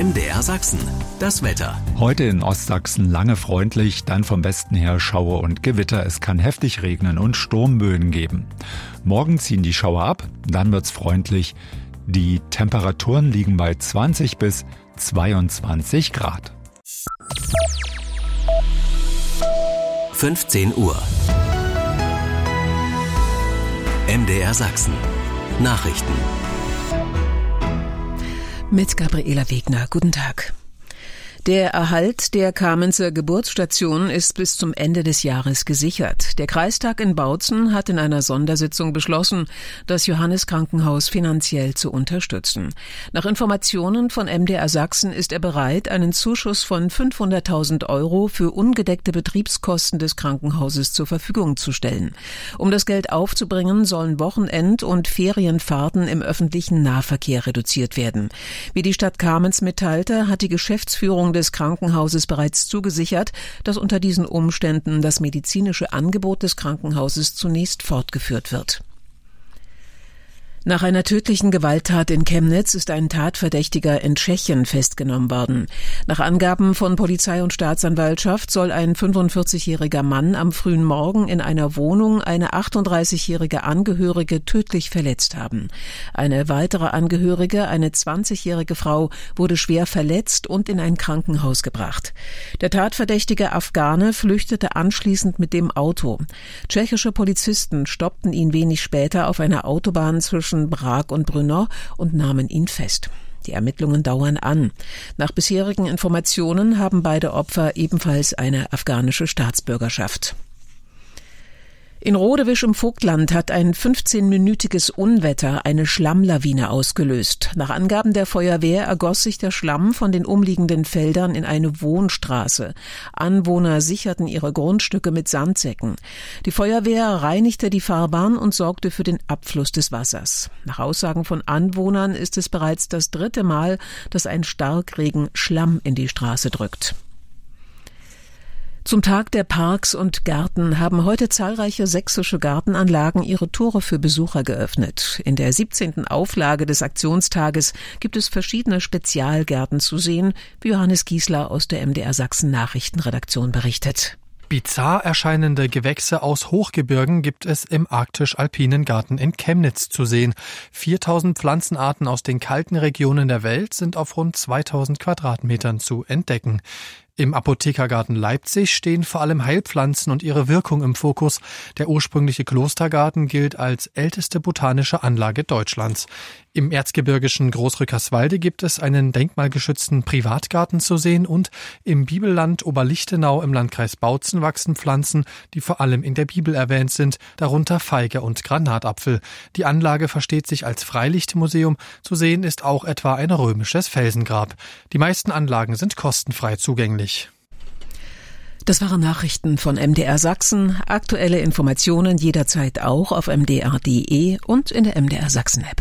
MDR Sachsen, das Wetter. Heute in Ostsachsen lange freundlich, dann vom Westen her Schauer und Gewitter. Es kann heftig regnen und Sturmböen geben. Morgen ziehen die Schauer ab, dann wird's freundlich. Die Temperaturen liegen bei 20 bis 22 Grad. 15 Uhr. MDR Sachsen. Nachrichten. Mit Gabriela Wegner. Guten Tag. Der Erhalt der Kamenzer Geburtsstation ist bis zum Ende des Jahres gesichert. Der Kreistag in Bautzen hat in einer Sondersitzung beschlossen, das Johannes-Krankenhaus finanziell zu unterstützen. Nach Informationen von MDR Sachsen ist er bereit, einen Zuschuss von 500.000 € für ungedeckte Betriebskosten des Krankenhauses zur Verfügung zu stellen. Um das Geld aufzubringen, sollen Wochenend- und Ferienfahrten im öffentlichen Nahverkehr reduziert werden. Wie die Stadt Kamenz mitteilte, hat die Geschäftsführung des Krankenhauses bereits zugesichert, dass unter diesen Umständen das medizinische Angebot des Krankenhauses zunächst fortgeführt wird. Nach einer tödlichen Gewalttat in Chemnitz ist ein Tatverdächtiger in Tschechien festgenommen worden. Nach Angaben von Polizei und Staatsanwaltschaft soll ein 45-jähriger Mann am frühen Morgen in einer Wohnung eine 38-jährige Angehörige tödlich verletzt haben. Eine weitere Angehörige, eine 20-jährige Frau, wurde schwer verletzt und in ein Krankenhaus gebracht. Der tatverdächtige Afghane flüchtete anschließend mit dem Auto. Tschechische Polizisten stoppten ihn wenig später auf einer Autobahn zwischen Brag und Brno und nahmen ihn fest. Die Ermittlungen dauern an. Nach bisherigen Informationen haben beide Opfer ebenfalls eine afghanische Staatsbürgerschaft. In Rodewisch im Vogtland hat ein 15-minütiges Unwetter eine Schlammlawine ausgelöst. Nach Angaben der Feuerwehr ergoss sich der Schlamm von den umliegenden Feldern in eine Wohnstraße. Anwohner sicherten ihre Grundstücke mit Sandsäcken. Die Feuerwehr reinigte die Fahrbahn und sorgte für den Abfluss des Wassers. Nach Aussagen von Anwohnern ist es bereits das 3. Mal, dass ein Starkregen Schlamm in die Straße drückt. Zum Tag der Parks und Gärten haben heute zahlreiche sächsische Gartenanlagen ihre Tore für Besucher geöffnet. In der 17. Auflage des Aktionstages gibt es verschiedene Spezialgärten zu sehen, wie Johannes Giesler aus der MDR Sachsen Nachrichtenredaktion berichtet. Bizarr erscheinende Gewächse aus Hochgebirgen gibt es im arktisch-alpinen Garten in Chemnitz zu sehen. 4000 Pflanzenarten aus den kalten Regionen der Welt sind auf rund 2000 Quadratmetern zu entdecken. Im Apothekergarten Leipzig stehen vor allem Heilpflanzen und ihre Wirkung im Fokus. Der ursprüngliche Klostergarten gilt als älteste botanische Anlage Deutschlands. Im erzgebirgischen Großrückerswalde gibt es einen denkmalgeschützten Privatgarten zu sehen und im Bibelland Oberlichtenau im Landkreis Bautzen wachsen Pflanzen, die vor allem in der Bibel erwähnt sind, darunter Feige und Granatapfel. Die Anlage versteht sich als Freilichtmuseum. Zu sehen ist auch etwa ein römisches Felsengrab. Die meisten Anlagen sind kostenfrei zugänglich. Das waren Nachrichten von MDR Sachsen. Aktuelle Informationen jederzeit auch auf mdr.de und in der MDR Sachsen-App.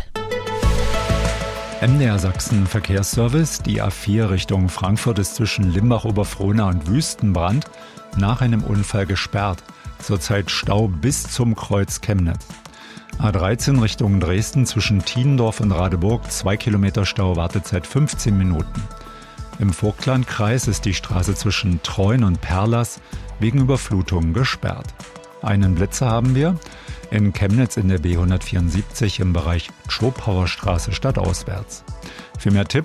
MDR Sachsen Verkehrsservice. Die A4 Richtung Frankfurt ist zwischen Limbach-Oberfrohna und Wüstenbrand nach einem Unfall gesperrt. Zurzeit Stau bis zum Kreuz Chemnitz. A13 Richtung Dresden zwischen Tiendorf und Radeburg 2 Kilometer Stau, Wartezeit 15 Minuten. Im Vogtlandkreis ist die Straße zwischen Treuen und Perlas wegen Überflutung gesperrt. Einen Blitzer haben wir in Chemnitz in der B174 im Bereich Schopauer Straße stadtauswärts. Für mehr Tipps